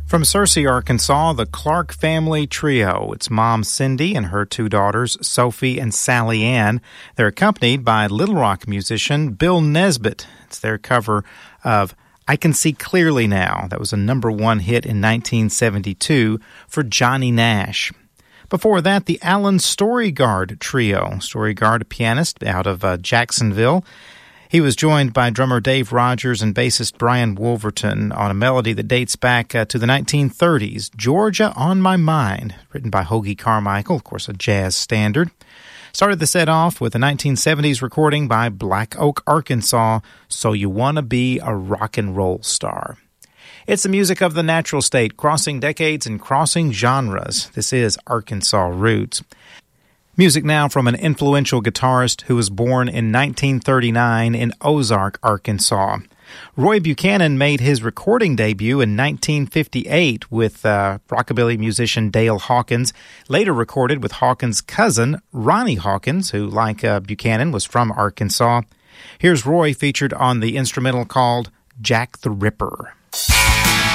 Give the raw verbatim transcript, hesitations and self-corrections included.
From Searcy, Arkansas, the Clark Family Trio. It's Mom Cindy and her two daughters, Sophie and Sally Ann. They're accompanied by Little Rock musician Bill Nesbitt. It's their cover of I Can See Clearly Now. That was a number one hit in nineteen seventy-two for Johnny Nash. Before that, the Alan Storygard Trio. Storygard, a pianist out of uh, Jacksonville. He was joined by drummer Dave Rogers and bassist Brian Wolverton on a melody that dates back uh, to the nineteen thirties, Georgia on My Mind, written by Hoagy Carmichael, of course a jazz standard. Started the set off with a nineteen seventies recording by Black Oak, Arkansas, So You Wanna Be a Rock and Roll Star. It's the music of the natural state, crossing decades and crossing genres. This is Arkansas Roots. Music now from an influential guitarist who was born in nineteen thirty-nine in Ozark, Arkansas. Roy Buchanan made his recording debut in nineteen fifty-eight with uh, rockabilly musician Dale Hawkins, later recorded with Hawkins' cousin, Ronnie Hawkins, who, like uh, Buchanan, was from Arkansas. Here's Roy featured on the instrumental called Jack the Ripper.